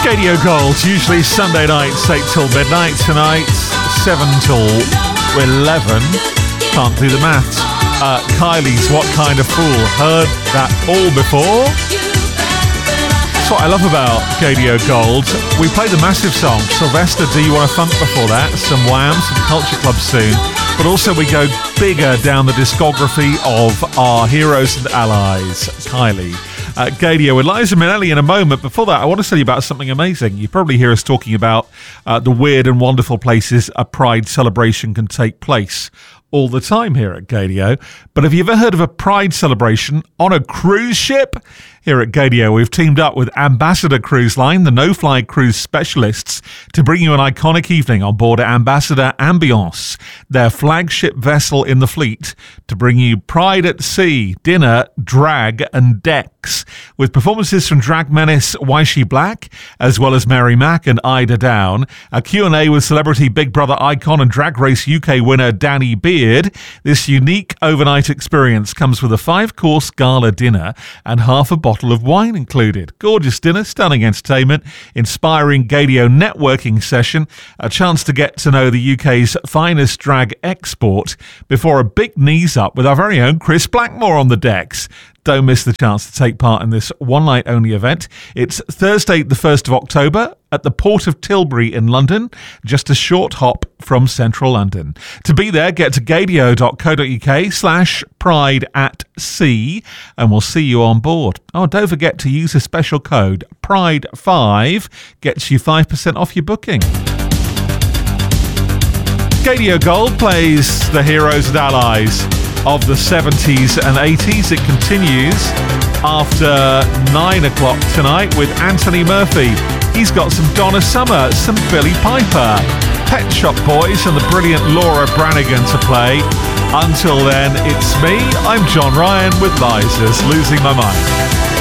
Radio Gold, usually Sunday nights 8 till midnight. Tonight 7 till 11. Can't do the maths. Kylie's What Kind of Fool. Heard that all before? That's what I love about Radio Gold. We play the massive song Sylvester, Do You Want to Funk before that? Some Wham, some Culture Club soon. But also we go bigger down the discography of our heroes and allies. Kylie. Gadio with Liza Minnelli in a moment. Before that, I want to tell you about something amazing. You probably hear us talking about the weird and wonderful places a Pride celebration can take place all the time here at Gadio. But have you ever heard of a Pride celebration on a cruise ship? Here at Gadio, we've teamed up with Ambassador Cruise Line, the no-fly cruise specialists, to bring you an iconic evening on board Ambassador Ambiance, their flagship vessel in the fleet, to bring you Pride at Sea, dinner, drag and decks, with performances from drag menace Waishi Black, as well as Mary Mack and Ida Down, a Q&A with celebrity Big Brother icon and Drag Race UK winner Danny Beard. This unique overnight experience comes with a 5-course gala dinner and half a bottle of wine included. Gorgeous dinner, stunning entertainment, inspiring Gadio networking session, a chance to get to know the UK's finest drag export before a big knees up with our very own Chris Blackmore on the decks. Don't miss the chance to take part in this one-night only event. It's Thursday, the 1st of October at the Port of Tilbury in London, just a short hop from central London. To be there, get to gadio.co.uk/pride at sea and we'll see you on board. Oh, don't forget to use a special code PRIDE5, gets you 5% off your booking. Gadio Gold plays the heroes and allies of the 70s and 80s. It continues after 9 o'clock tonight with Anthony Murphy. He's got some Donna Summer, some Billy Piper, Pet Shop Boys and the brilliant Laura Branigan to play. Until then, it's me, I'm John Ryan with Liza's Losing My Mind.